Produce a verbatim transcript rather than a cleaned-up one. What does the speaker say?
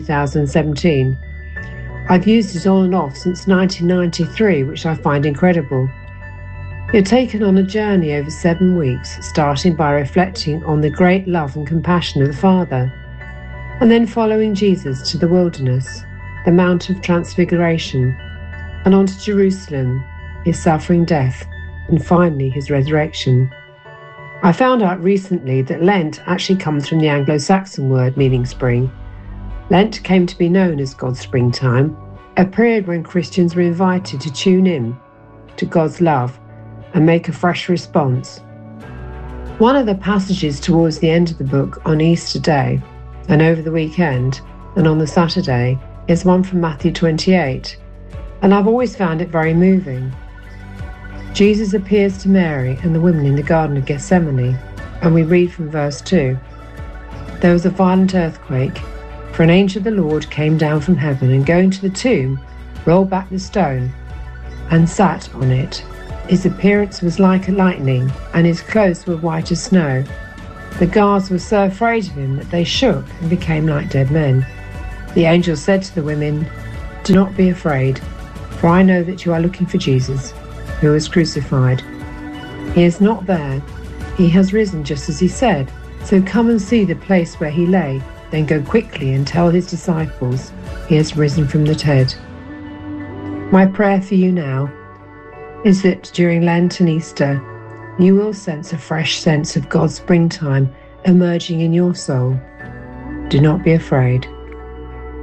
thousand seventeen. I've used it on and off since nineteen ninety-three, which I find incredible. You're taken on a journey over seven weeks, starting by reflecting on the great love and compassion of the Father, and then following Jesus to the wilderness, the Mount of Transfiguration, and on to Jerusalem, his suffering death, and finally his resurrection. I found out recently that Lent actually comes from the Anglo-Saxon word meaning spring. Lent came to be known as God's springtime, a period when Christians were invited to tune in to God's love and make a fresh response. One of the passages towards the end of the book on Easter Day and over the weekend and on the Saturday is one from Matthew twenty-eight, and I've always found it very moving. Jesus appears to Mary and the women in the Garden of Gethsemane, and we read from verse two. There was a violent earthquake, for an angel of the Lord came down from heaven and going to the tomb, rolled back the stone and sat on it. His appearance was like a lightning, and his clothes were white as snow. The guards were so afraid of him that they shook and became like dead men. The angel said to the women, "Do not be afraid, for I know that you are looking for Jesus, who was crucified. He is not there. He has risen just as he said. So come and see the place where he lay. Then go quickly and tell his disciples, he has risen from the dead." My prayer for you now is that during Lent and Easter, you will sense a fresh sense of God's springtime emerging in your soul. Do not be afraid.